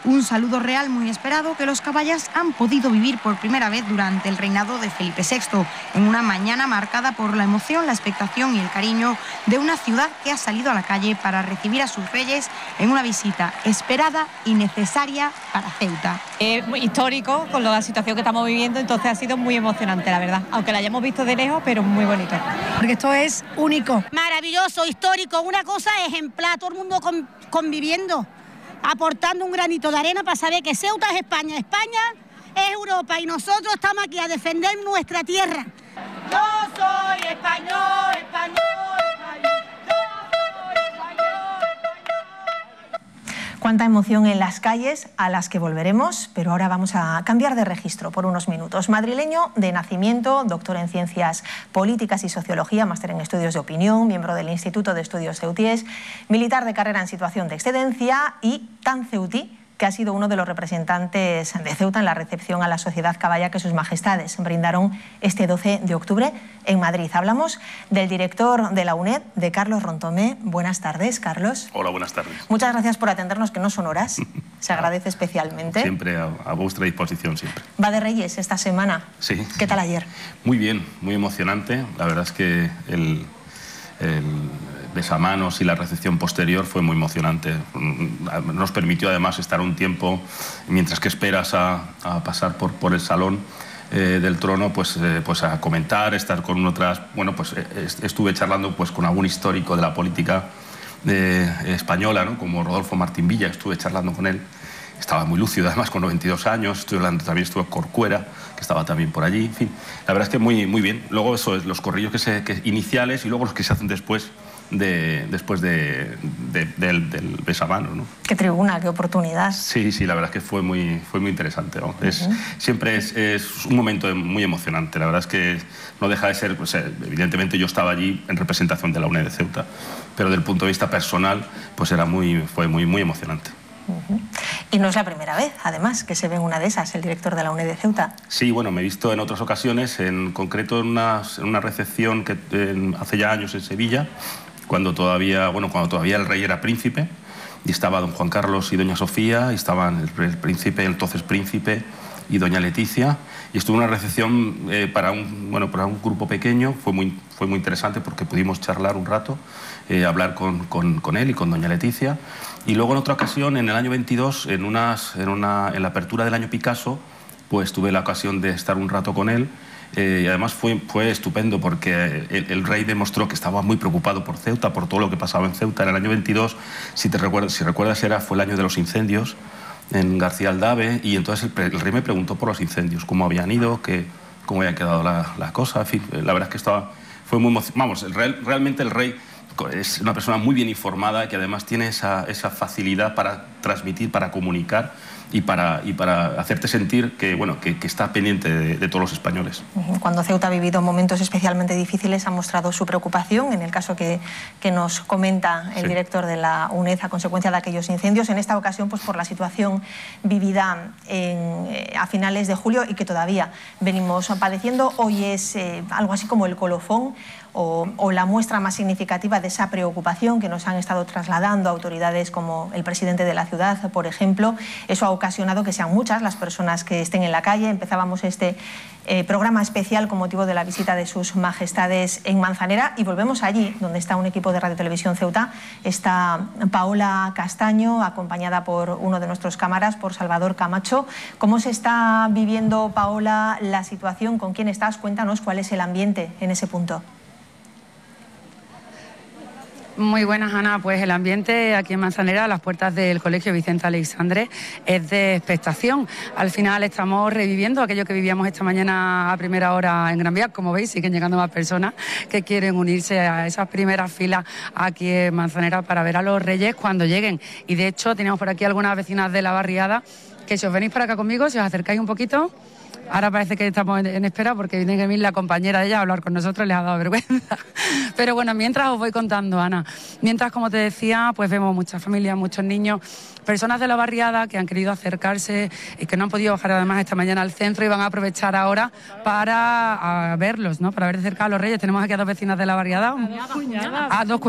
Un saludo real muy esperado que los caballas han podido vivir por primera vez durante el reinado de Felipe VI, en una mañana marcada por la emoción, la expectación y el cariño de una ciudad que ha salido a la calle para recibir a sus reyes en una visita esperada y necesaria para Ceuta. Es muy histórico con la situación que estamos viviendo, entonces ha sido muy emocionante, la verdad, aunque la hayamos visto de lejos, pero muy bonito. Porque esto es único. Maravilloso, histórico, una cosa ejemplar, todo el mundo conviviendo, aportando un granito de arena para saber que Ceuta es España, España es Europa y nosotros estamos aquí a defender nuestra tierra. Yo soy español, español, español. Cuánta emoción en las calles, a las que volveremos, pero ahora vamos a cambiar de registro por unos minutos. Madrileño de nacimiento, doctor en Ciencias Políticas y Sociología, máster en Estudios de Opinión, miembro del Instituto de Estudios Ceutíes, militar de carrera en situación de excedencia y tan ceutí que ha sido uno de los representantes de Ceuta en la recepción a la sociedad caballa que sus majestades brindaron este 12 de octubre en Madrid. Hablamos del director de la UNED, de Carlos Rontomé. Buenas tardes, Carlos. Hola, buenas tardes. Muchas gracias por atendernos, que no son horas. Se agradece especialmente. Siempre a vuestra disposición, siempre. Va de Reyes esta semana. Sí. ¿Qué tal ayer? Muy bien, muy emocionante. La verdad es que el besamanos y la recepción posterior fue muy emocionante. Nos permitió además estar un tiempo, mientras que esperas a pasar por el salón del trono, pues a comentar, estar con otras... Bueno, pues estuve charlando pues con algún histórico de la política española, ¿no? Como Rodolfo Martín Villa, estuve charlando con él. Estaba muy lúcido, además, con 92 años. También estuve Corcuera, que estaba también por allí. En fin, la verdad es que muy, muy bien. Luego eso, los corrillos que iniciales y luego los que se hacen después del besamanos, ¿no? Qué tribuna, qué oportunidad. Sí, la verdad es que fue muy interesante, ¿no? Siempre es un momento muy emocionante. La verdad es que no deja de ser, pues, evidentemente yo estaba allí en representación de la UNED de Ceuta, pero del punto de vista personal, pues fue muy emocionante. Y no es la primera vez, además, que se ve en una de esas, el director de la UNED de Ceuta. Sí, bueno, me he visto en otras ocasiones, en concreto en una recepción que hace ya años en Sevilla, cuando todavía el rey era príncipe, y estaba don Juan Carlos y doña Sofía, y estaban el príncipe, entonces príncipe, y doña Leticia, y estuvo en una recepción para un grupo pequeño. Fue muy interesante porque pudimos charlar un rato, hablar con él y con doña Leticia. Y luego en otra ocasión, en el año 22, en la apertura del año Picasso, pues tuve la ocasión de estar un rato con él. Y además fue estupendo porque el rey demostró que estaba muy preocupado por Ceuta, por todo lo que pasaba en Ceuta. En el año 22, si recuerdas, fue el año de los incendios en García Aldave, y entonces el rey me preguntó por los incendios, cómo habían ido, cómo había quedado la cosa. En fin, la verdad es que fue muy realmente el rey es una persona muy bien informada, que además tiene esa facilidad para transmitir, para comunicar y para hacerte sentir que está pendiente de todos los españoles. Cuando Ceuta ha vivido momentos especialmente difíciles, ha mostrado su preocupación, en el caso que nos comenta el director de la UNED a consecuencia de aquellos incendios, en esta ocasión pues por la situación vivida a finales de julio y que todavía venimos padeciendo. Hoy es algo así como el colofón o la muestra más significativa de esa preocupación que nos han estado trasladando autoridades como el presidente de la ciudad, por ejemplo. Eso ha ocasionado que sean muchas las personas que estén en la calle. Empezábamos este programa especial con motivo de la visita de sus majestades en Manzanera y volvemos allí, donde está un equipo de Radio Televisión Ceuta. Está Paola Castaño, acompañada por uno de nuestros cámaras, por Salvador Camacho. ¿Cómo se está viviendo, Paola, la situación? ¿Con quién estás? Cuéntanos cuál es el ambiente en ese punto. Muy buenas, Ana. Pues el ambiente aquí en Manzanera, a las puertas del Colegio Vicente Aleixandre, es de expectación. Al final estamos reviviendo aquello que vivíamos esta mañana a primera hora en Gran Vía. Como veis, siguen llegando más personas que quieren unirse a esas primeras filas aquí en Manzanera para ver a los Reyes cuando lleguen. Y de hecho, tenemos por aquí algunas vecinas de la barriada que, si os venís para acá conmigo, si os acercáis un poquito... Ahora parece que estamos en espera porque viene que venir la compañera de ella a hablar con nosotros, les ha dado vergüenza. Pero bueno, mientras os voy contando, Ana. Mientras, como te decía, pues vemos muchas familias, muchos niños, personas de la barriada que han querido acercarse y que no han podido bajar además esta mañana al centro y van a aprovechar ahora para verlos, ¿no? Para ver de cerca a los Reyes. Tenemos aquí a dos vecinas de la barriada. Dos